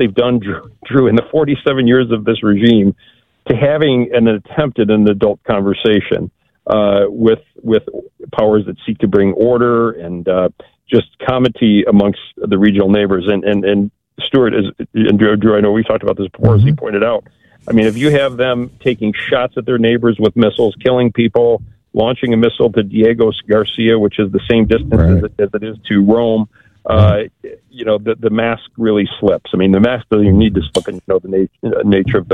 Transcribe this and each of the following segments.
they've done, Drew, in the 47 years of this regime, to having an attempt at an adult conversation with powers that seek to bring order and just comity amongst the regional neighbors. And Stuart, and Drew, I know we talked about this before, as he pointed out. I mean, if you have them taking shots at their neighbors with missiles, killing people, launching a missile to Diego Garcia, which is the same distance as it is to Rome, the mask really slips. I mean, the mask doesn't even need to slip, and the nature of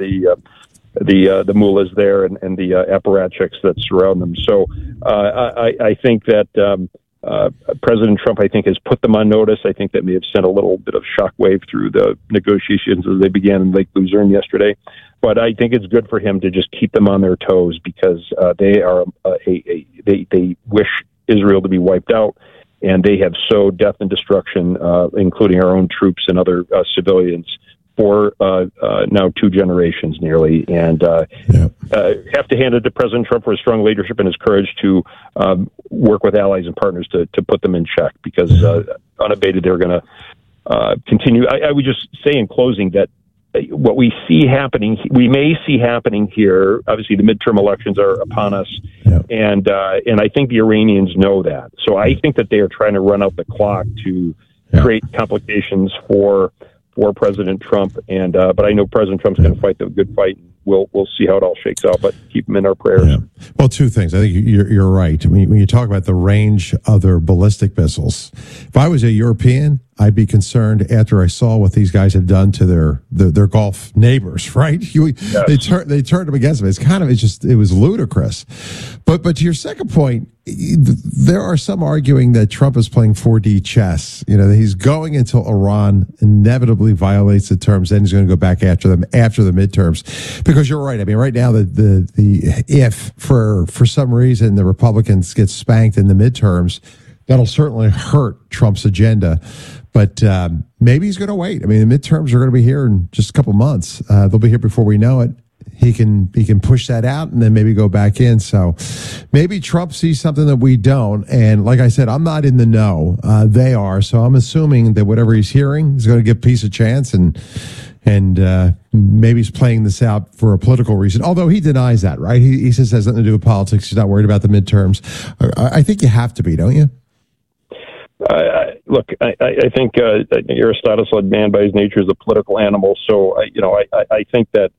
the mullahs there and the apparatchiks that surround them. So I think that President Trump, I think, has put them on notice. I think that may have sent a little bit of shockwave through the negotiations as they began in Lake Luzerne yesterday. But I think it's good for him to just keep them on their toes, because they are they wish Israel to be wiped out, and they have sowed death and destruction, including our own troops and other civilians, for now 2 generations nearly. And have to hand it to President Trump for his strong leadership and his courage to work with allies and partners to put them in check, because unabated they're going to continue. I would just say in closing that what we may see happening here, obviously the midterm elections are upon us, and I think the Iranians know that. So I think that they are trying to run out the clock to create complications for President Trump, and but I know President Trump's going to fight the good fight. We'll see how it all shakes out, but keep him in our prayers. Yeah. Well, 2 things. I think you're right. I mean, when you talk about the range of their ballistic missiles, if I was a European, I'd be concerned after I saw what these guys have done to their Gulf neighbors. Right? They turned them against them. It was ludicrous. But to your second point, there are some arguing that Trump is playing 4D chess. That he's going until Iran inevitably violates the terms, then he's going to go back after them after the midterms. Because you're right. I mean, right now, if for some reason the Republicans get spanked in the midterms, that'll certainly hurt Trump's agenda. But maybe he's going to wait. I mean, the midterms are going to be here in just a couple months. They'll be here before we know it. He can push that out and then maybe go back in. So maybe Trump sees something that we don't. And like I said, I'm not in the know. They are. So I'm assuming that whatever he's hearing is going to give peace a chance, and maybe he's playing this out for a political reason. Although he denies that, right? He says it has nothing to do with politics. He's not worried about the midterms. I think you have to be, don't you? Look, I think Aristotle said man by his nature is a political animal. So I think that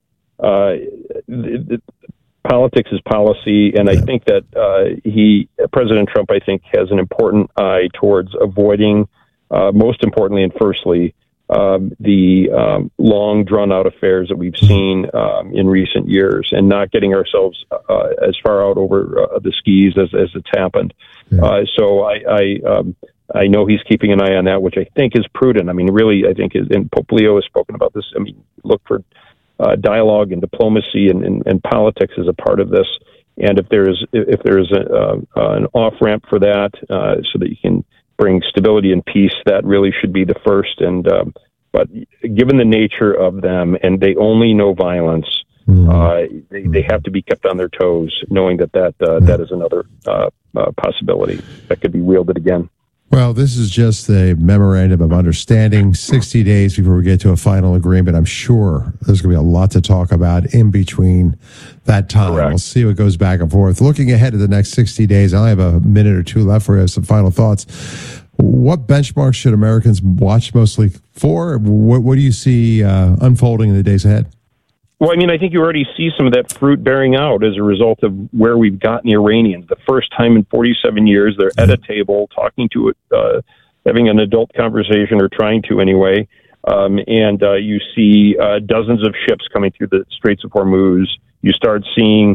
politics is policy, and I think that President Trump, I think, has an important eye towards avoiding, most importantly and firstly, the long drawn-out affairs that we've seen in recent years, and not getting ourselves as far out over the skis as it's happened. So I know he's keeping an eye on that, which I think is prudent. I mean, really, I think, and Pope Leo has spoken about this. I mean, look for dialogue and diplomacy and politics as a part of this. And if there's an off ramp for that, so that you can bring stability and peace, that really should be the first. And but given the nature of them, and they only know violence, they have to be kept on their toes, knowing that is another possibility that could be wielded again. Well, this is just a memorandum of understanding, 60 days before we get to a final agreement. I'm sure there's going to be a lot to talk about in between that time. Correct. We'll see what goes back and forth. Looking ahead to the next 60 days, I only have a minute or 2 left for you. Some final thoughts. What benchmarks should Americans watch mostly for? What do you see unfolding in the days ahead? Well, I mean, I think you already see some of that fruit bearing out as a result of where we've gotten the Iranians. The first time in 47 years, they're at a table talking to having an adult conversation, or trying to anyway. And you see dozens of ships coming through the Straits of Hormuz. You start seeing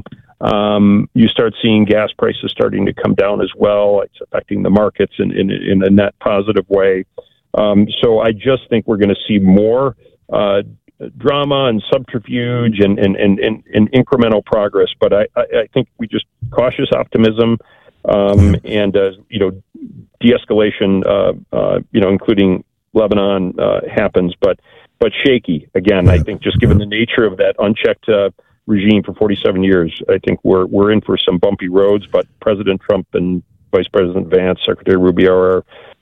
gas prices starting to come down as well. It's affecting the markets in a net positive way. So I just think we're going to see more drama and subterfuge and incremental progress. But I think we just cautious optimism and de-escalation, including Lebanon happens, but shaky again. I think just given the nature of that unchecked regime for 47 years, I think we're in for some bumpy roads. But President Trump and Vice President Vance, Secretary Rubio are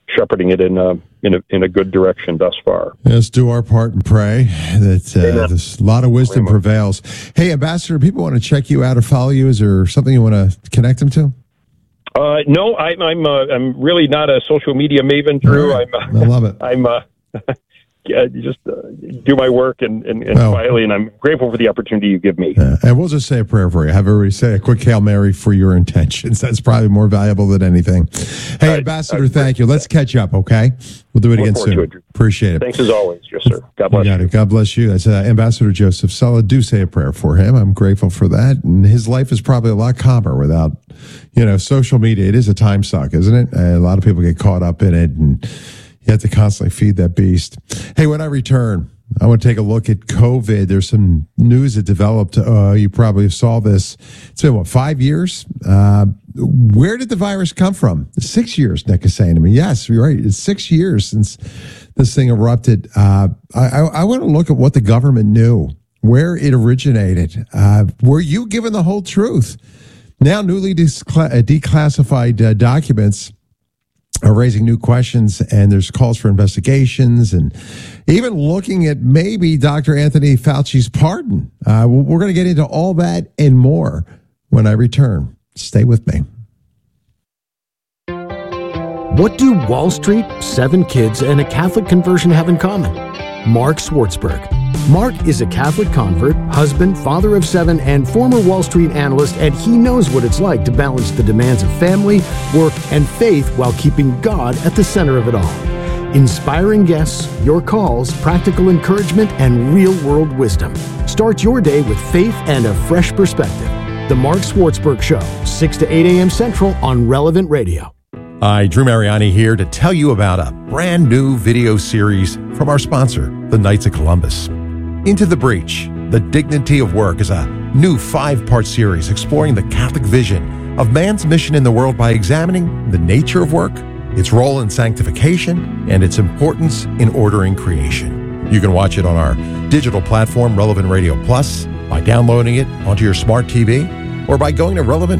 shepherding it in a good direction thus far. Let's do our part and pray that this, a lot of wisdom prevails. Hey, Ambassador, people want to check you out or follow you. Is there something you want to connect them to? No, I'm really not a social media maven, Drew. Right. I love it. I'm just do my work and quietly, and I'm grateful for the opportunity you give me. And we'll just say a prayer for you. Have everybody say a quick Hail Mary for your intentions. That's probably more valuable than anything. Hey, Ambassador, thank you. Let's catch up, okay? We'll do it again soon. Appreciate it. Thanks as always. Yes, sir. God bless you. God bless you. That's Ambassador Joseph Sulla. Do say a prayer for him. I'm grateful for that. And his life is probably a lot calmer without, social media. It is a time suck, isn't it? A lot of people get caught up in it, and you have to constantly feed that beast. Hey, when I return, I want to take a look at COVID. There's some news that developed. You probably saw this. It's been, 5 years? Where did the virus come from? 6 years, Nick is saying to me. Yes, you're right. It's 6 years since this thing erupted. I want to look at what the government knew, where it originated. Were you given the whole truth? Now, newly declassified documents are raising new questions, and there's calls for investigations and even looking at maybe Dr. Anthony Fauci's pardon. We're going to get into all that and more when I return. Stay with me. What do Wall Street, 7 kids, and a Catholic conversion have in common? Mark Swartzberg. Mark is a Catholic convert, husband, father of 7, and former Wall Street analyst, and he knows what it's like to balance the demands of family, work, and faith while keeping God at the center of it all. Inspiring guests, your calls, practical encouragement, and real-world wisdom. Start your day with faith and a fresh perspective. The Mark Swartzberg Show, 6 to 8 a.m. Central on Relevant Radio. Hi, Drew Mariani here to tell you about a brand new video series from our sponsor, the Knights of Columbus. Into the Breach, The Dignity of Work is a new 5-part series exploring the Catholic vision of man's mission in the world by examining the nature of work, its role in sanctification, and its importance in ordering creation. You can watch it on our digital platform, Relevant Radio Plus, by downloading it onto your smart TV, or by going to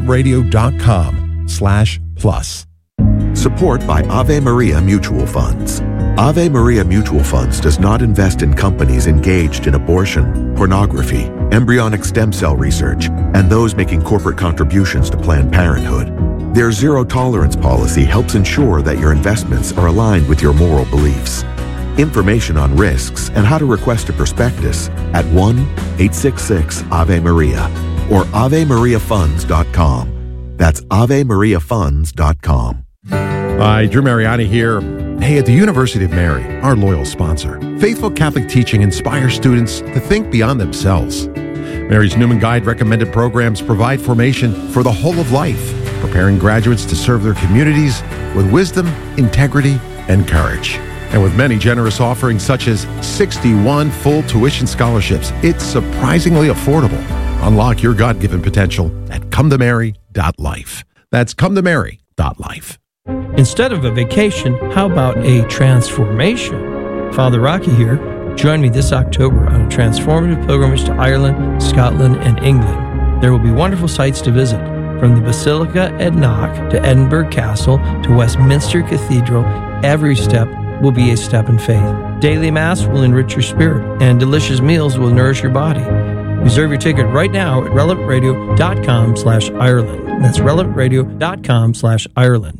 relevantradio.com/plus. Support by Ave Maria Mutual Funds. Ave Maria Mutual Funds does not invest in companies engaged in abortion, pornography, embryonic stem cell research, and those making corporate contributions to Planned Parenthood. Their zero-tolerance policy helps ensure that your investments are aligned with your moral beliefs. Information on risks and how to request a prospectus at 1-866-AVE-MARIA or AveMariaFunds.com. That's AveMariaFunds.com. Hi, Drew Mariani here. Hey, at the University of Mary, our loyal sponsor, faithful Catholic teaching inspires students to think beyond themselves. Mary's Newman Guide recommended programs provide formation for the whole of life, preparing graduates to serve their communities with wisdom, integrity, and courage. And with many generous offerings such as 61 full tuition scholarships, it's surprisingly affordable. Unlock your God-given potential at cometomary.life. That's cometomary.life. Instead of a vacation, how about a transformation? Father Rocky here. Join me this October on a transformative pilgrimage to Ireland, Scotland, and England. There will be wonderful sights to visit, from the Basilica at Knock to Edinburgh Castle to Westminster Cathedral. Every step will be a step in faith. Daily Mass will enrich your spirit, and delicious meals will nourish your body. Reserve your ticket right now at relevantradio.com/Ireland. That's relevantradio.com/Ireland.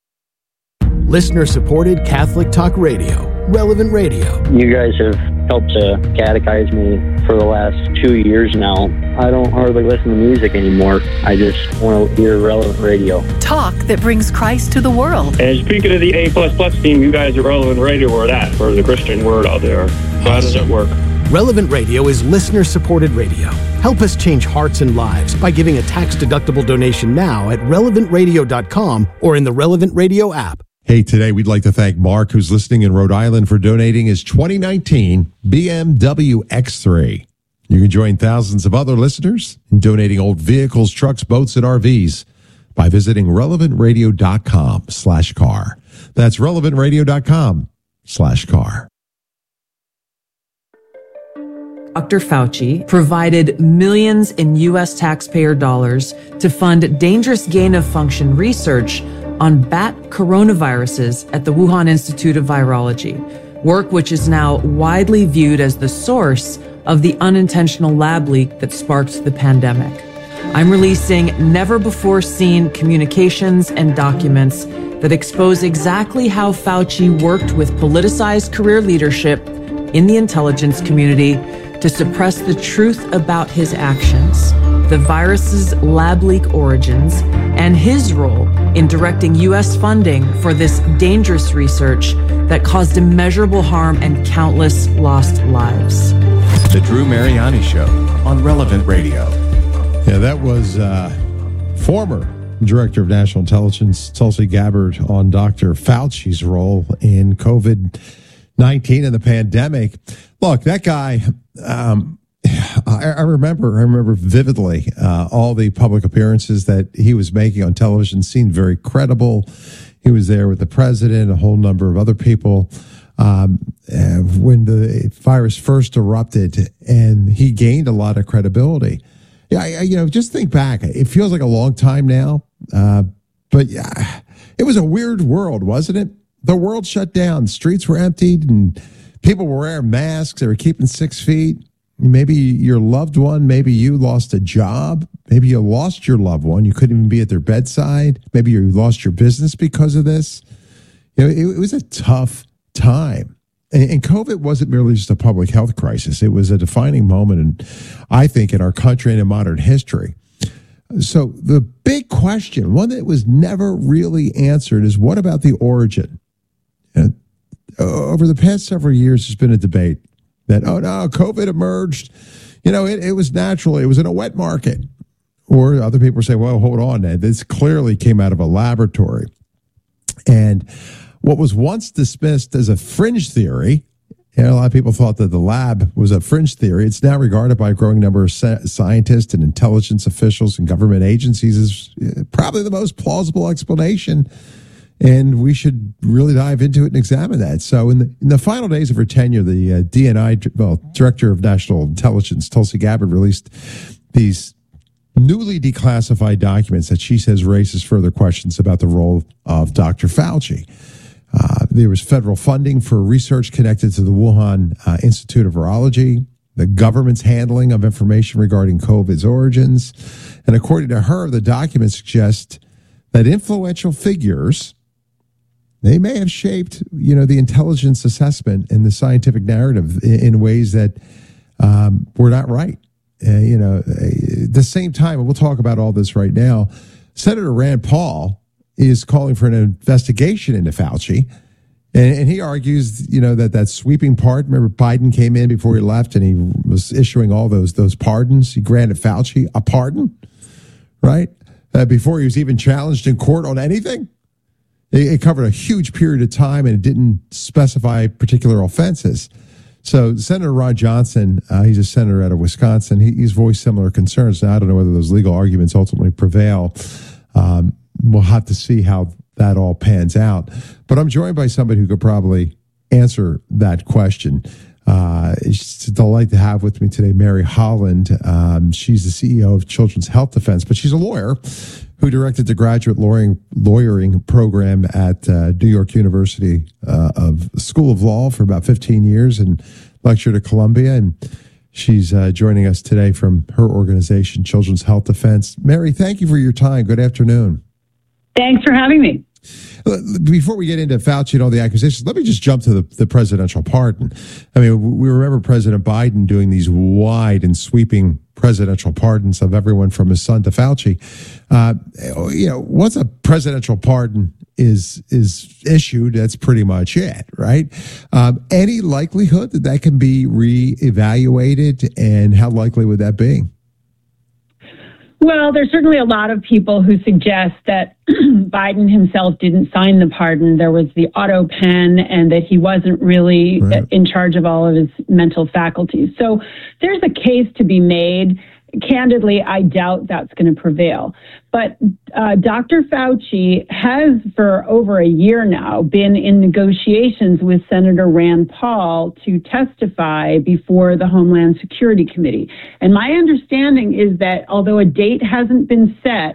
Listener-supported Catholic Talk Radio, Relevant Radio. You guys have helped to catechize me for the last 2 years now. I don't hardly listen to music anymore. I just want to hear Relevant Radio. Talk that brings Christ to the world. And speaking of the A++ team, you guys at Relevant Radio are that for the Christian word out there. How does it work? Relevant Radio is listener-supported radio. Help us change hearts and lives by giving a tax-deductible donation now at relevantradio.com or in the Relevant Radio app. Hey, today we'd like to thank Mark, who's listening in Rhode Island, for donating his 2019 BMW X3. You can join thousands of other listeners in donating old vehicles, trucks, boats, and RVs by visiting relevantradio.com/car. That's relevantradio.com/car. Dr. Fauci provided millions in U.S. taxpayer dollars to fund dangerous gain-of-function research on bat coronaviruses at the Wuhan Institute of Virology, work which is now widely viewed as the source of the unintentional lab leak that sparked the pandemic. I'm releasing never-before-seen communications and documents that expose exactly how Fauci worked with politicized career leadership in the intelligence community to suppress the truth about his actions, the virus's lab leak origins, and his role in directing U.S. funding for this dangerous research that caused immeasurable harm and countless lost lives. The Drew Mariani Show on Relevant Radio. Yeah, that was former Director of National Intelligence Tulsi Gabbard on Dr. Fauci's role in COVID-19 and the pandemic. Look, that guy, I remember vividly all the public appearances that he was making on television. Seemed very credible. He was there with the president, a whole number of other people. When the virus first erupted, and he gained a lot of credibility. Yeah, just think back. It feels like a long time now, but yeah, it was a weird world, wasn't it? The world shut down, streets were emptied, and people were wearing masks. They were keeping 6 feet. Maybe your loved one, maybe you lost a job. Maybe you lost your loved one. You couldn't even be at their bedside. Maybe you lost your business because of this. It was a tough time. And COVID wasn't merely just a public health crisis. It was a defining moment, I think, in our country and in modern history. So the big question, one that was never really answered, is what about the origin? Over the past several years, there's been a debate that, oh, no, COVID emerged. It was natural. It was in a wet market. Or other people say, well, hold on, Ed. This clearly came out of a laboratory. And what was once dismissed as a fringe theory, a lot of people thought that the lab was a fringe theory. It's now regarded by a growing number of scientists and intelligence officials and government agencies as probably the most plausible explanation. And we should really dive into it and examine that. So in the final days of her tenure, the Director of National Intelligence, Tulsi Gabbard, released these newly declassified documents that she says raises further questions about the role of Dr. Fauci. There was federal funding for research connected to the Wuhan Institute of Virology, the government's handling of information regarding COVID's origins. And according to her, the documents suggest that influential figures, they may have shaped, the intelligence assessment and the scientific narrative in ways that were not right. At the same time, and we'll talk about all this right now, Senator Rand Paul is calling for an investigation into Fauci. And he argues, that sweeping pardon. Remember, Biden came in before he left and he was issuing all those pardons. He granted Fauci a pardon, right? Before he was even challenged in court on anything. It covered a huge period of time and it didn't specify particular offenses. So Senator Ron Johnson, he's a senator out of Wisconsin. He's voiced similar concerns. Now, I don't know whether those legal arguments ultimately prevail. We'll have to see how that all pans out. But I'm joined by somebody who could probably answer that question. It's a delight to have with me today Mary Holland. She's the CEO of Children's Health Defense, but she's a lawyer who directed the graduate lawyering program at New York University of School of Law for about 15 years and lectured at Columbia. And she's joining us today from her organization, Children's Health Defense. Mary, thank you for your time. Good afternoon. Thanks for having me. Before we get into Fauci and all the accusations, let me just jump to the presidential pardon. I mean, we remember President Biden doing these wide and sweeping presidential pardons of everyone from his son to Fauci. Once a presidential pardon is issued, that's pretty much it, right? Any likelihood that can be reevaluated, and how likely would that be? Well, there's certainly a lot of people who suggest that Biden himself didn't sign the pardon. There was the auto pen and that he wasn't really in charge of all of his mental faculties. So there's a case to be made. Candidly, I doubt that's going to prevail. But Dr. Fauci has, for over a year now, been in negotiations with Senator Rand Paul to testify before the Homeland Security Committee. And my understanding is that although a date hasn't been set,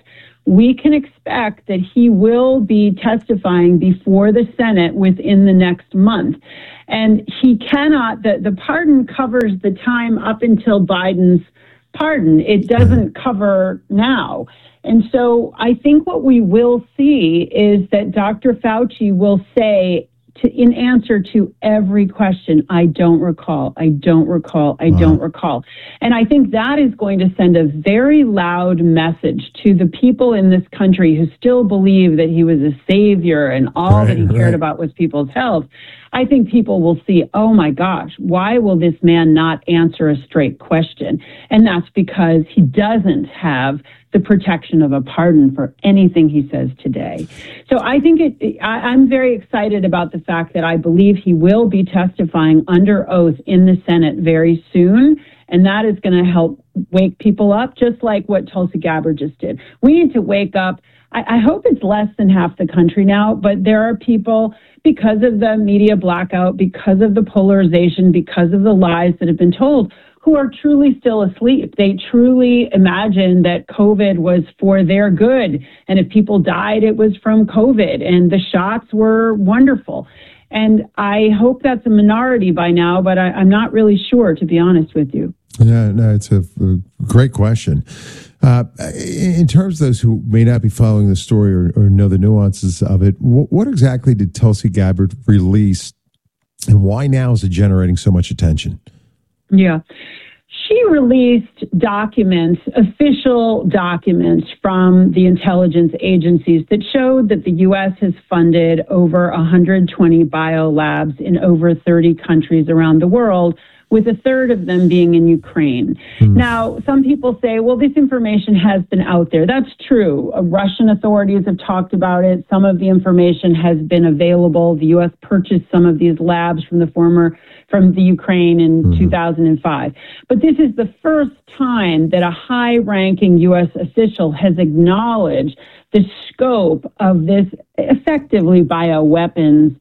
we can expect that he will be testifying before the Senate within the next month. And he cannot, the pardon covers the time up until Biden's pardon. It doesn't cover now. And so I think what we will see is that Dr. Fauci will say, in answer to every question, I don't recall, I don't recall, I don't recall. And I think that is going to send a very loud message to the people in this country who still believe that he was a savior and all that he cared about was people's health. I think people will see, oh my gosh, why will this man not answer a straight question? And that's because he doesn't have the protection of a pardon for anything he says today. So I think I'm very excited about the fact that I believe he will be testifying under oath in the Senate very soon. And that is going to help wake people up, just like what Tulsi Gabbard just did. We need to wake up. I hope it's less than half the country now, but there are people, because of the media blackout, because of the polarization, because of the lies that have been told, who are truly still asleep. They truly imagine that COVID was for their good. And if people died, it was from COVID. And the shots were wonderful. And I hope that's a minority by now, but I'm not really sure, to be honest with you. Yeah, no, it's a great question. In terms of those who may not be following the story or know the nuances of it, what exactly did Tulsi Gabbard release, and why now is it generating so much attention? Yeah. She released documents, official documents from the intelligence agencies that showed that the U.S. has funded over 120 biolabs in over 30 countries around the world, with a third of them being in Ukraine. Now, some people say, well, this information has been out there. That's true. Russian authorities have talked about it. Some of the information has been available. The U.S. purchased some of these labs from the Ukraine in 2005. But this is the first time that a high-ranking U.S. official has acknowledged the scope of this effectively bioweapons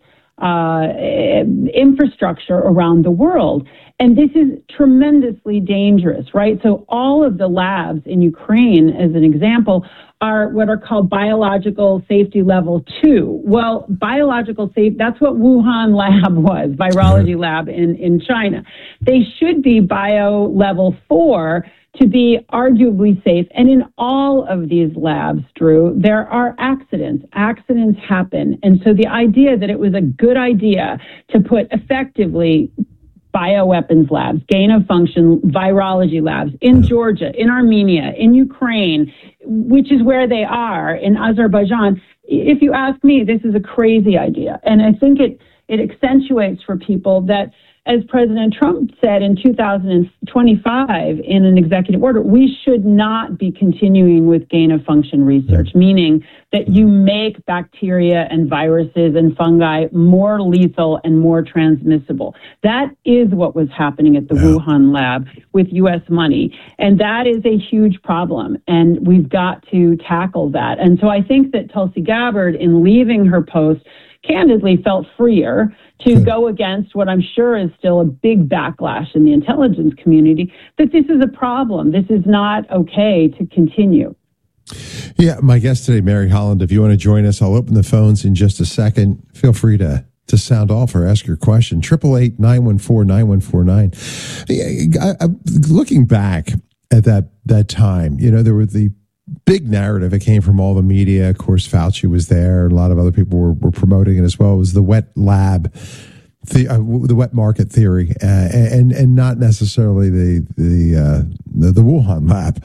infrastructure around the world. And this is tremendously dangerous, right? So all of the labs in Ukraine, as an example, are what are called biological safety level 2. Well, biological safety, that's what Wuhan lab was, virology lab in China. They should be bio level 4 to be arguably safe. And in all of these labs, Drew, there are accidents. Accidents happen. And so the idea that it was a good idea to put effectively bioweapons labs, gain-of-function virology labs in Georgia, in Armenia, in Ukraine, which is where they are, in Azerbaijan, if you ask me, this is a crazy idea. And I think it accentuates for people that, as President Trump said in 2025 in an executive order, we should not be continuing with gain-of-function research, meaning that you make bacteria and viruses and fungi more lethal and more transmissible. That is what was happening at the Wuhan lab with U.S. money. And that is a huge problem. And we've got to tackle that. And so I think that Tulsi Gabbard, in leaving her post, candidly felt freer to go against what I'm sure is still a big backlash in the intelligence community, that this is a problem. This is not okay to continue. Yeah, my guest today, Mary Holland, if you want to join us, I'll open the phones in just a second. Feel free to sound off or ask your question. 888-914-9149. Looking back at that time, there were the big narrative. It came from all the media. Of course, Fauci was there. A lot of other people were promoting it as well. It was the wet lab, the wet market theory, and not necessarily the Wuhan lab.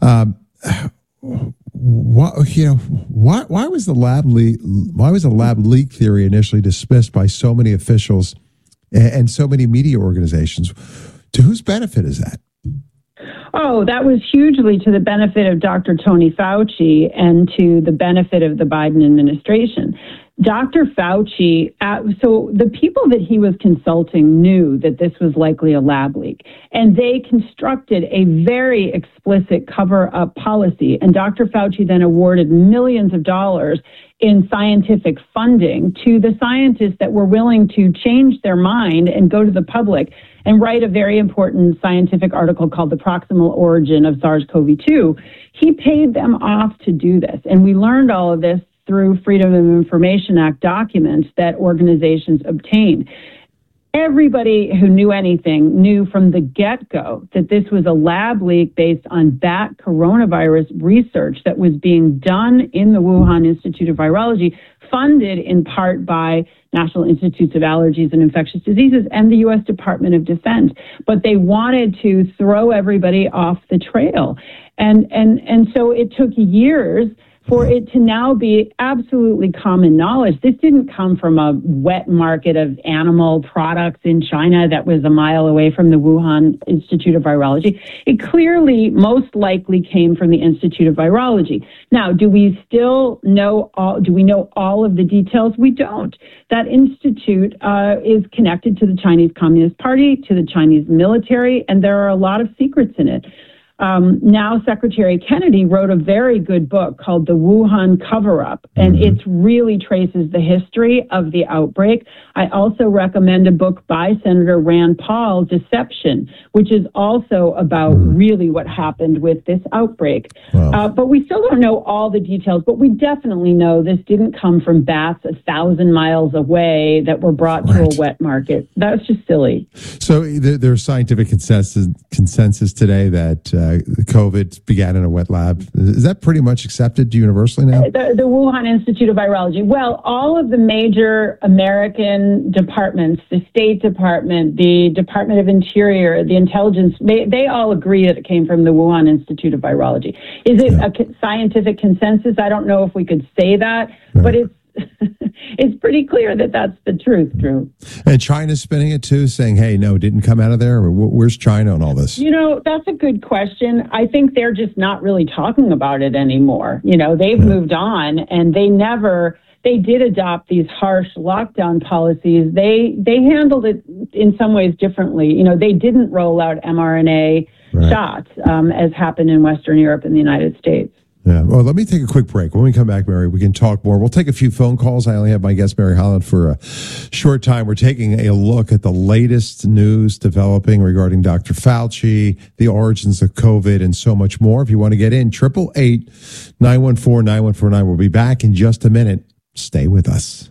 Why was the lab leak? Why was the lab leak theory initially dismissed by so many officials and so many media organizations? To whose benefit is that? Oh, that was hugely to the benefit of Dr. Tony Fauci and to the benefit of the Biden administration. Dr. Fauci, so the people that he was consulting knew that this was likely a lab leak, and they constructed a very explicit cover-up policy. And Dr. Fauci then awarded millions of dollars in scientific funding to the scientists that were willing to change their mind and go to the public and write a very important scientific article called The Proximal Origin of SARS-CoV-2. He paid them off to do this. And we learned all of this through Freedom of Information Act documents that organizations obtained. Everybody who knew anything knew from the get-go that this was a lab leak based on bat coronavirus research that was being done in the Wuhan Institute of Virology, funded in part by National Institutes of Allergies and Infectious Diseases and the U.S. Department of Defense. But they wanted to throw everybody off the trail. And so it took years for it to now be absolutely common knowledge. This didn't come from a wet market of animal products in China that was a mile away from the Wuhan Institute of Virology. It clearly most likely came from the Institute of Virology. Now, do we know all of the details? We don't. That institute is connected to the Chinese Communist Party, to the Chinese military, and there are a lot of secrets in it. Now, Secretary Kennedy wrote a very good book called The Wuhan Cover-Up, and it really traces the history of the outbreak. I also recommend a book by Senator Rand Paul, Deception, which is also about really what happened with this outbreak. Wow. But we still don't know all the details, but we definitely know this didn't come from bats 1,000 miles away that were brought to a wet market. That's just silly. So there's scientific consensus today that COVID began in a wet lab. Is that pretty much accepted universally now? The Wuhan Institute of Virology. Well, all of the major American departments, the State Department, the Department of Interior, the Intelligence, they all agree that it came from the Wuhan Institute of Virology. Is it a scientific consensus? I don't know if we could say that, but it's pretty clear that that's the truth, Drew. And China's spinning it too, saying, hey, no, it didn't come out of there? Or where's China on all this? That's a good question. I think they're just not really talking about it anymore. They've moved on, and they did adopt these harsh lockdown policies. They handled it in some ways differently. They didn't roll out mRNA shots, as happened in Western Europe and the United States. Yeah. Well, let me take a quick break. When we come back, Mary, we can talk more. We'll take a few phone calls. I only have my guest, Mary Holland, for a short time. We're taking a look at the latest news developing regarding Dr. Fauci, the origins of COVID, and so much more. If you want to get in, 888-914-9149. We'll be back in just a minute. Stay with us.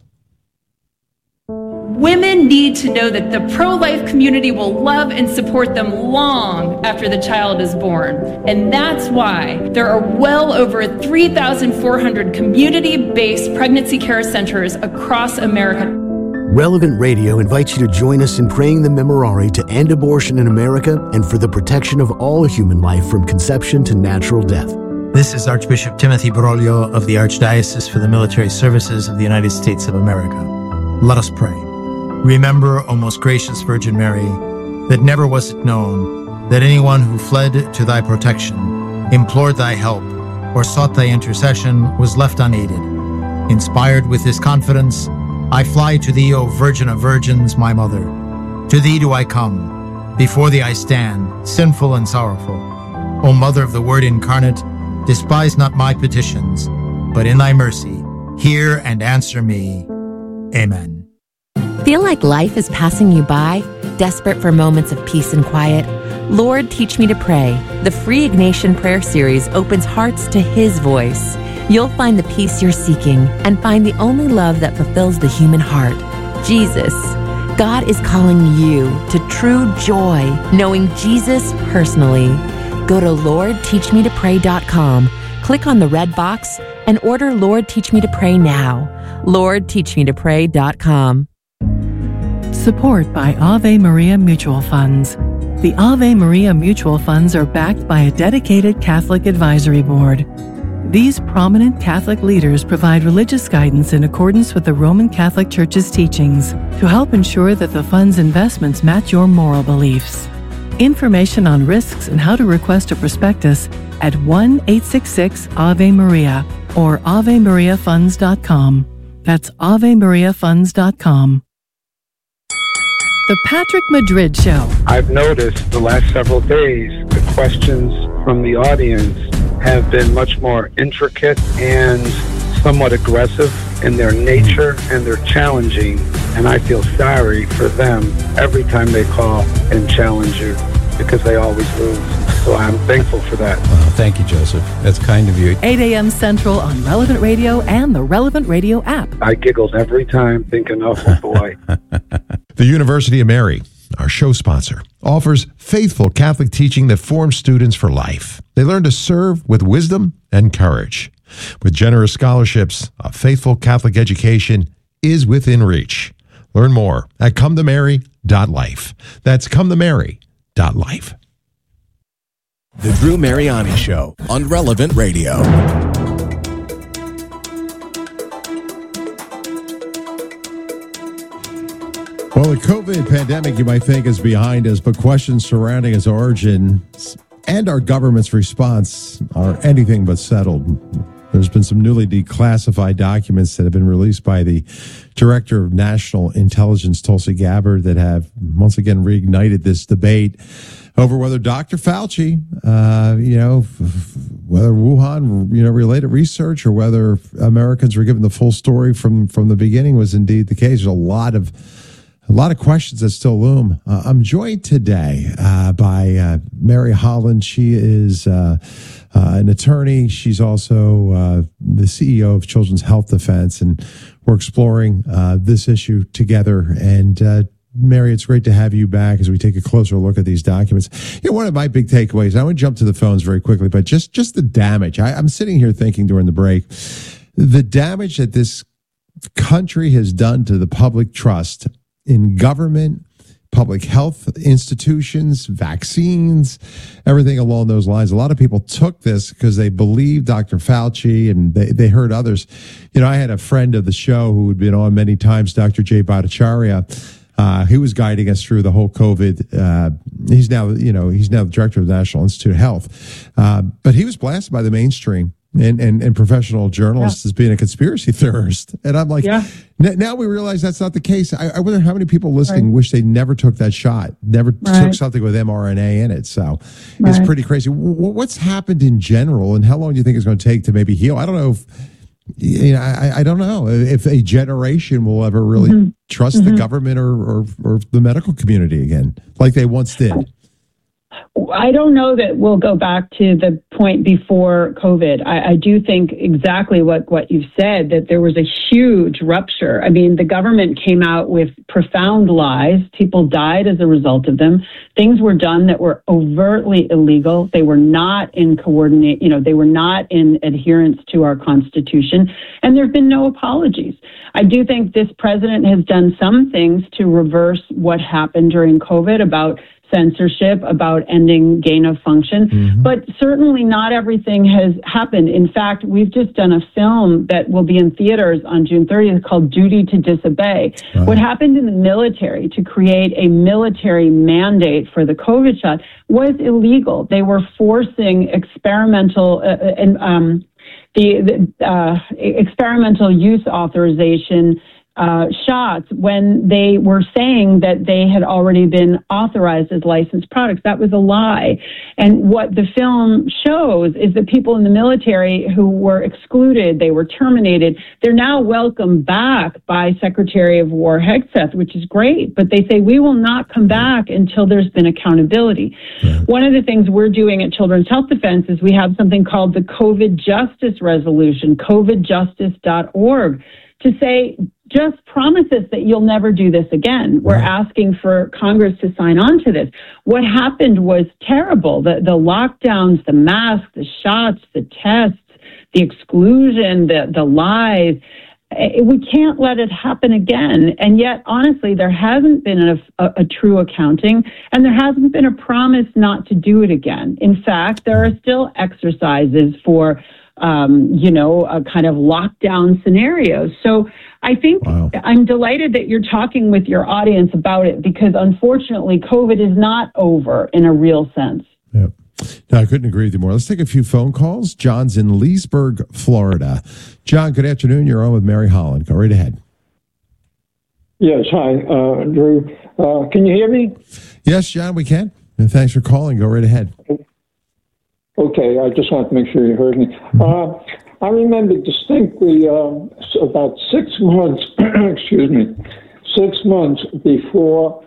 Women need to know that the pro-life community will love and support them long after the child is born. And that's why there are well over 3,400 community-based pregnancy care centers across America. Relevant Radio invites you to join us in praying the Memorare to end abortion in America and for the protection of all human life from conception to natural death. This is Archbishop Timothy Broglio of the Archdiocese for the Military Services of the United States of America. Let us pray. Remember, O most gracious Virgin Mary, that never was it known that anyone who fled to thy protection, implored thy help, or sought thy intercession was left unaided. Inspired with this confidence, I fly to thee, O Virgin of Virgins, my Mother. To thee do I come. Before thee I stand, sinful and sorrowful. O Mother of the Word incarnate, despise not my petitions, but in thy mercy, hear and answer me. Amen. Feel like life is passing you by? Desperate for moments of peace and quiet? Lord, Teach Me to Pray. The free Ignatian prayer series opens hearts to His voice. You'll find the peace you're seeking and find the only love that fulfills the human heart, Jesus. God is calling you to true joy, knowing Jesus personally. Go to LordTeachMeToPray.com, click on the red box, and order Lord Teach Me to Pray now. LordTeachMeToPray.com. Support by Ave Maria Mutual Funds. The Ave Maria Mutual Funds are backed by a dedicated Catholic advisory board. These prominent Catholic leaders provide religious guidance in accordance with the Roman Catholic Church's teachings to help ensure that the fund's investments match your moral beliefs. Information on risks and how to request a prospectus at 1-866-AVE-MARIA or AveMariaFunds.com. That's AveMariaFunds.com. The Patrick Madrid Show. I've noticed the last several days the questions from the audience have been much more intricate and somewhat aggressive in their nature, and they're challenging, and I feel sorry for them every time they call and challenge you, because they always lose. So I'm thankful for that. Thank you, Joseph. That's kind of you. 8 a.m. Central on Relevant Radio and the Relevant Radio app. I giggled every time thinking, oh boy. The University of Mary, our show sponsor, offers faithful Catholic teaching that forms students for life. They learn to serve with wisdom and courage. With generous scholarships, a faithful Catholic education is within reach. Learn more at cometomary.life. That's cometomary.life. The Drew Mariani Show on Relevant Radio. Well, the COVID pandemic, you might think, is behind us, but questions surrounding its origin and our government's response are anything but settled. There's been some newly declassified documents that have been released by the Director of National Intelligence, Tulsi Gabbard, that have once again reignited this debate over whether Dr. Fauci, whether Wuhan, related research or whether Americans were given the full story from the beginning was indeed the case. There's a lot of questions that still loom. I'm joined today by Mary Holland. She is an attorney. She's also the CEO of Children's Health Defense, and we're exploring this issue together. And Mary, it's great to have you back as we take a closer look at these documents. One of my big takeaways, I want to jump to the phones very quickly, but just the damage. I'm sitting here thinking during the break, the damage that this country has done to the public trust in government, public health institutions, vaccines, everything along those lines. A lot of people took this because they believed Dr. Fauci and they heard others. I had a friend of the show who had been on many times, Dr. Jay Bhattacharya. He was guiding us through the whole COVID. He's now the director of the National Institute of Health. But he was blasted by the mainstream and professional journalists as being a conspiracy theorist. And I'm like, now we realize that's not the case. I wonder how many people listening wish they never took that shot, never took something with mRNA in it. So it's pretty crazy. What's happened in general, and how long do you think it's going to take to maybe heal? I don't know if, I don't know if a generation will ever really trust the government or the medical community again, like they once did. I don't know that we'll go back to the point before COVID. I do think exactly what you've said, that there was a huge rupture. I mean, the government came out with profound lies. People died as a result of them. Things were done that were overtly illegal. They were not in they were not in adherence to our Constitution. And there have been no apologies. I do think this president has done some things to reverse what happened during COVID about censorship, about ending gain of function, but certainly not everything has happened. In fact, we've just done a film that will be in theaters on June 30th called Duty to Disobey. What happened in the military to create a military mandate for the COVID shot was illegal. They were forcing experimental experimental use authorization shots when they were saying that they had already been authorized as licensed products. That was a lie. And what the film shows is that people in the military who were excluded, they were terminated, they're now welcomed back by Secretary of War Hegseth, which is great. But they say, we will not come back until there's been accountability. One of the things we're doing at Children's Health Defense is we have something called the COVID Justice Resolution, covidjustice.org, to say, just promise us that you'll never do this again. We're asking for Congress to sign on to this. What happened was terrible. The lockdowns, the masks, the shots, the tests, the exclusion, the lies. We can't let it happen again. And yet, honestly, there hasn't been a true accounting, and there hasn't been a promise not to do it again. In fact, there are still exercises for a kind of lockdown scenarios. So I think I'm delighted that you're talking with your audience about it, because unfortunately, COVID is not over in a real sense. Yep. No, I couldn't agree with you more. Let's take a few phone calls. John's in Leesburg, Florida. John, good afternoon. You're on with Mary Holland. Go right ahead. Yes. Hi, Drew. Can you hear me? Yes, John, we can. And thanks for calling. Go right ahead. Okay, I just wanted to make sure you heard me. I remember distinctly about 6 months, 6 months before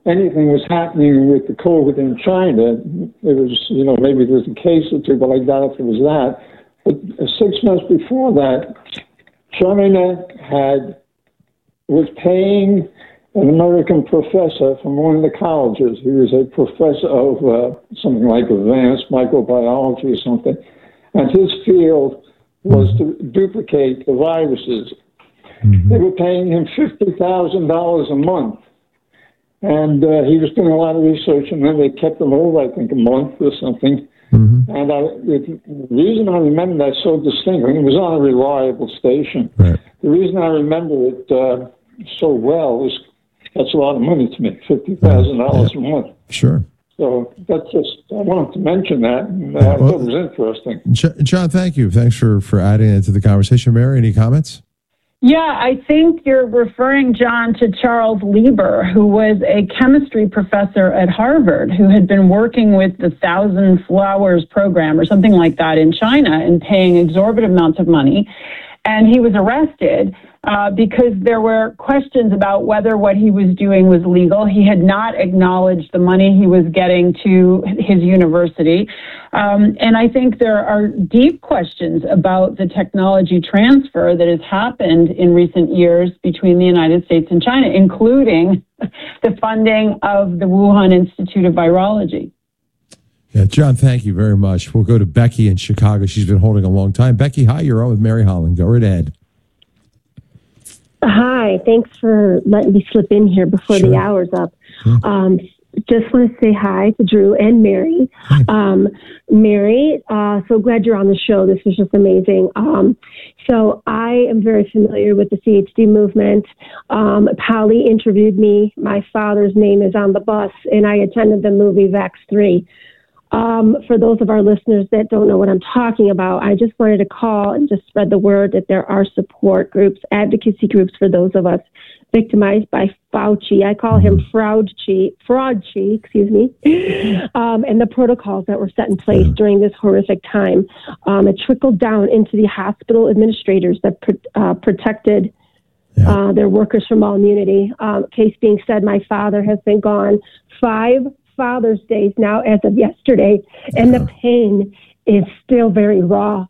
anything was happening with the COVID in China. It was, maybe there was a case or two, but I doubt if it was that. But 6 months before that, China was paying an American professor from one of the colleges. He was a professor of something like advanced microbiology or something. And his field was to duplicate the viruses. Mm-hmm. They were paying him $50,000 a month. And he was doing a lot of research, and then they kept him over, I think, a month or something. Mm-hmm. And the reason I remember that so distinctly, it was on a reliable station. Right. The reason I remember it so well is that's a lot of money to me, $50,000 a month. Sure. So that's just, I wanted to mention that. And I thought it was interesting. John, thank you. Thanks for adding it to the conversation. Mary, any comments? Yeah, I think you're referring, John, to Charles Lieber, who was a chemistry professor at Harvard, who had been working with the Thousand Flowers program or something like that in China and paying exorbitant amounts of money. And he was arrested because there were questions about whether what he was doing was legal. He had not acknowledged the money he was getting to his university. And I think there are deep questions about the technology transfer that has happened in recent years between the United States and China, including the funding of the Wuhan Institute of Virology. Yeah, John, thank you very much. We'll go to Becky in Chicago. She's been holding a long time. Becky, hi, you're on with Mary Holland. Go right ahead. Hi, thanks for letting me slip in here before the hour's up. Sure. Just want to say hi to Drew and Mary. Mary, so glad you're on the show. This was just amazing. So I am very familiar with the CHD movement. Polly interviewed me. My father's name is on the bus, and I attended the movie Vax 3. For those of our listeners that don't know what I'm talking about, I just wanted to call and just spread the word that there are support groups, advocacy groups for those of us victimized by Fauci. I call him Fraudchi, excuse me. And the protocols that were set in place during this horrific time. It trickled down into the hospital administrators that protected their workers from all immunity. Case being said, my father has been gone 5 Father's Days now as of yesterday, and the pain is still very raw.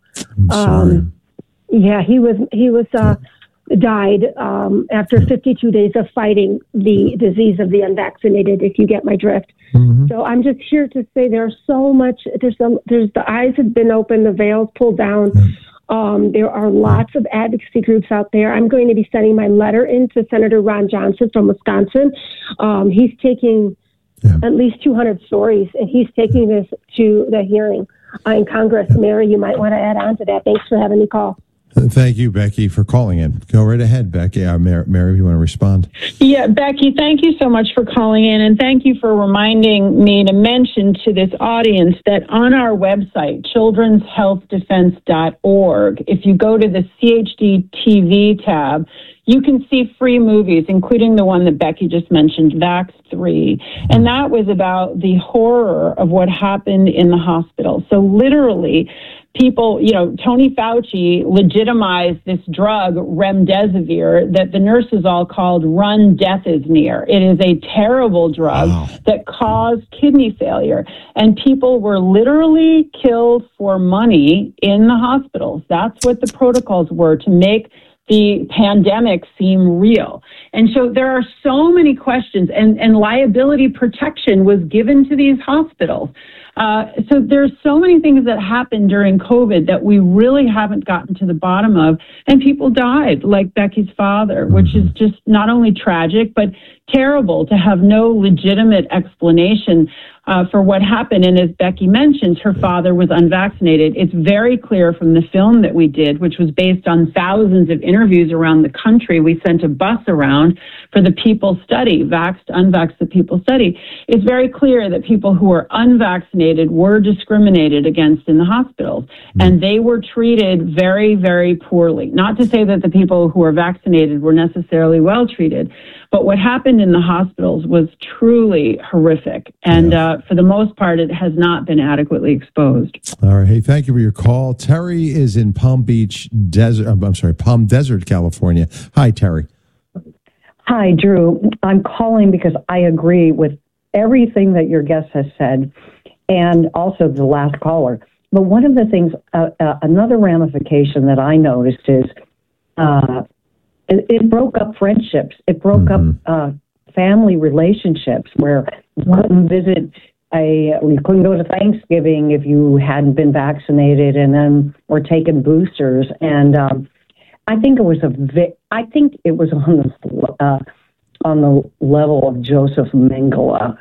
He was died after 52 days of fighting the disease of the unvaccinated, if you get my drift. Mm-hmm. So I'm just here to say there's so much, there's the eyes have been opened, the veils pulled down. There are lots of advocacy groups out there. I'm going to be sending my letter in to Senator Ron Johnson from Wisconsin. He's taking at least 200 stories, and he's taking this to the hearing in Congress. Mary, you might want to add on to that. Thanks for having me call. Thank you, Becky, for calling in. Go right ahead, Becky. Mary, if you want to respond. Yeah, Becky, thank you so much for calling in, and thank you for reminding me to mention to this audience that on our website, childrenshealthdefense.org, if you go to the CHD TV tab, you can see free movies, including the one that Becky just mentioned, Vax 3. And that was about the horror of what happened in the hospital. So literally, people, Tony Fauci legitimized this drug, remdesivir, that the nurses all called Run Death is Near. It is a terrible drug that caused kidney failure. And people were literally killed for money in the hospitals. That's what the protocols were, to make the pandemic seem real. And so there are so many questions, and liability protection was given to these hospitals. So there's so many things that happened during COVID that we really haven't gotten to the bottom of, and people died, like Becky's father, which is just not only tragic, but terrible to have no legitimate explanation for what happened. And as Becky mentions, her father was unvaccinated. It's very clear from the film that we did, which was based on thousands of interviews around the country. We sent a bus around for the People study, Vaxxed, Unvaxxed, the People study. It's very clear that people who were unvaccinated were discriminated against in the hospitals, and they were treated very, very poorly. Not to say that the people who were vaccinated were necessarily well treated, but what happened in the hospitals was truly horrific. And for the most part, it has not been adequately exposed. All right. Hey, thank you for your call. Terry is in Palm Desert, California. Hi, Terry. Hi, Drew. I'm calling because I agree with everything that your guest has said and also the last caller. But one of the things, another ramification that I noticed is it broke up friendships. It broke up family relationships where you couldn't visit you couldn't go to Thanksgiving if you hadn't been vaccinated and then were taking boosters. And I think it was on the level of Joseph Mengele,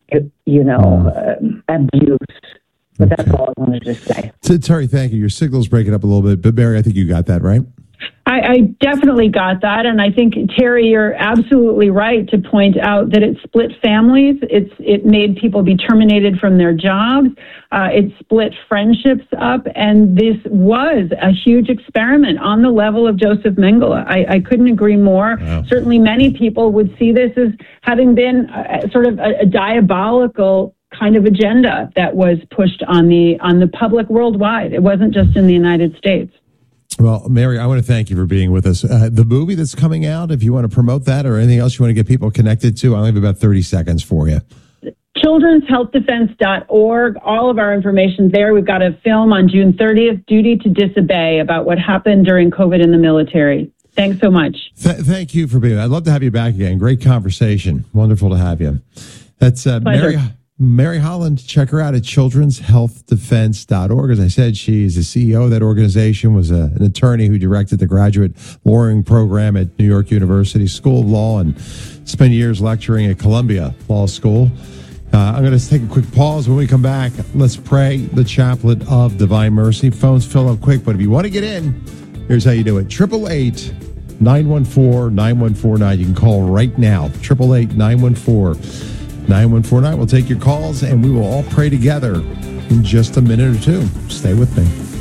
abuse. But that's all I wanted to say. Terry, thank you. Your signal's breaking up a little bit, but Mary, I think you got that, right? I definitely got that, and I think, Terry, you're absolutely right to point out that it split families. It made people be terminated from their jobs. It split friendships up, and this was a huge experiment on the level of Joseph Mengele. I couldn't agree more. Wow. Certainly many people would see this as having been sort of a diabolical kind of agenda that was pushed on the public worldwide. It wasn't just in the United States. Well, Mary, I want to thank you for being with us. The movie that's coming out, if you want to promote that or anything else you want to get people connected to, I only have about 30 seconds for you. childrenshealthdefense.org. All of our information there. We've got a film on June 30th, Duty to Disobey, about what happened during COVID in the military. Thanks so much. Thank you for being here. I'd love to have you back again. Great conversation. Wonderful to have you. That's Mary Holland. Check her out at childrenshealthdefense.org. As I said, she is the CEO of that organization, was an attorney who directed the graduate lawyering program at New York University School of Law, and spent years lecturing at Columbia Law School. I'm going to take a quick pause. When we come back, let's pray the Chaplet of Divine Mercy. Phones fill up quick, but if you want to get in, here's how you do it. 888-914-9149. You can call right now. 888-914-9149. We'll take your calls, and we will all pray together in just a minute or two. Stay with me.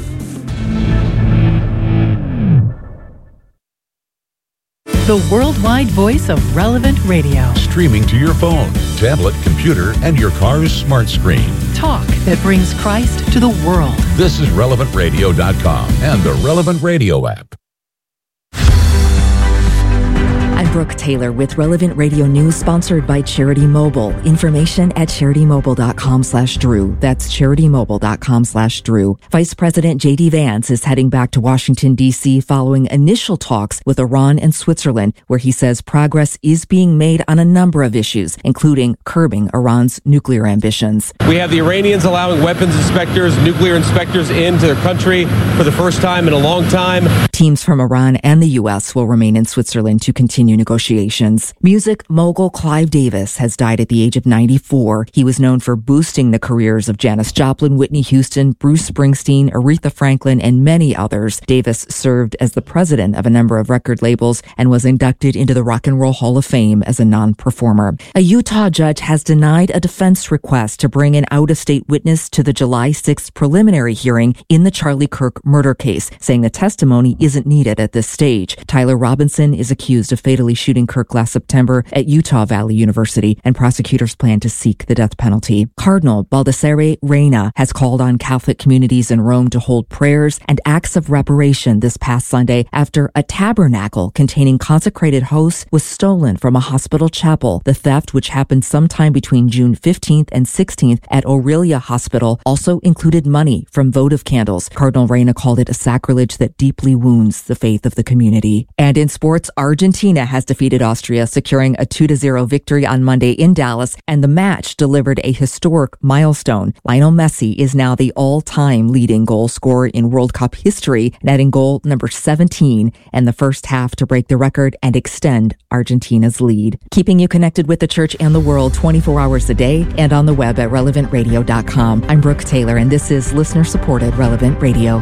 The worldwide voice of Relevant Radio. Streaming to your phone, tablet, computer, and your car's smart screen. Talk that brings Christ to the world. This is RelevantRadio.com and the Relevant Radio app. I'm Brooke Taylor with Relevant Radio News, sponsored by Charity Mobile. Information at CharityMobile.com/Drew. That's CharityMobile.com/Drew. Vice President J.D. Vance is heading back to Washington, D.C. following initial talks with Iran and Switzerland, where he says progress is being made on a number of issues, including curbing Iran's nuclear ambitions. We have the Iranians allowing weapons inspectors, nuclear inspectors into their country for the first time in a long time. Teams from Iran and the U.S. will remain in Switzerland to continue negotiations. Music mogul Clive Davis has died at the age of 94. He was known for boosting the careers of Janis Joplin, Whitney Houston, Bruce Springsteen, Aretha Franklin, and many others. Davis served as the president of a number of record labels and was inducted into the Rock and Roll Hall of Fame as a non-performer. A Utah judge has denied a defense request to bring an out-of-state witness to the July 6th preliminary hearing in the Charlie Kirk murder case, saying the testimony isn't needed at this stage. Tyler Robinson is accused of fatally shooting Kirk last September at Utah Valley University, and prosecutors plan to seek the death penalty. Cardinal Baldassare Reina has called on Catholic communities in Rome to hold prayers and acts of reparation this past Sunday after a tabernacle containing consecrated hosts was stolen from a hospital chapel. The theft, which happened sometime between June 15th and 16th at Aurelia Hospital, also included money from votive candles. Cardinal Reina called it a sacrilege that deeply wounds the faith of the community. And in sports, Argentina has defeated Austria, securing a 2-0 victory on Monday in Dallas, and the match delivered a historic milestone. Lionel Messi is now the all-time leading goal scorer in World Cup history, netting goal number 17 in the first half to break the record and extend Argentina's lead. Keeping you connected with the church and the world 24 hours a day and on the web at RelevantRadio.com. I'm Brooke Taylor, and this is listener-supported Relevant Radio.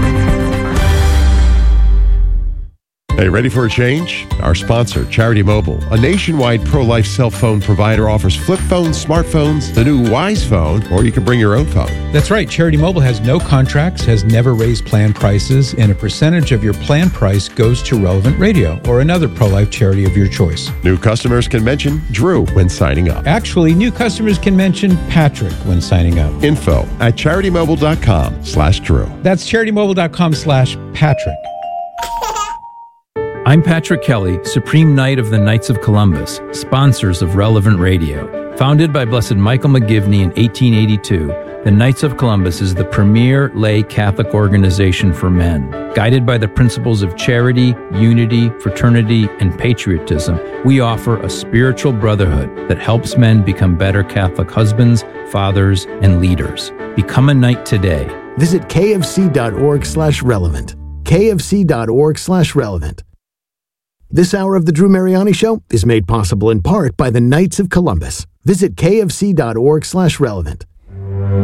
Hey, ready for a change? Our sponsor, Charity Mobile, a nationwide pro-life cell phone provider, offers flip phones, smartphones, the new Wise phone, or you can bring your own phone. That's right. Charity Mobile has no contracts, has never raised plan prices, and a percentage of your plan price goes to Relevant Radio or another pro-life charity of your choice. New customers can mention Drew when signing up. Actually, new customers can mention Patrick when signing up. Info at CharityMobile.com/Drew. That's CharityMobile.com/Patrick. I'm Patrick Kelly, Supreme Knight of the Knights of Columbus, sponsors of Relevant Radio. Founded by Blessed Michael McGivney in 1882, the Knights of Columbus is the premier lay Catholic organization for men. Guided by the principles of charity, unity, fraternity, and patriotism, we offer a spiritual brotherhood that helps men become better Catholic husbands, fathers, and leaders. Become a knight today. Visit kfc.org/relevant. kfc.org/relevant. This hour of the Drew Mariani Show is made possible in part by the Knights of Columbus. Visit kfc.org/relevant.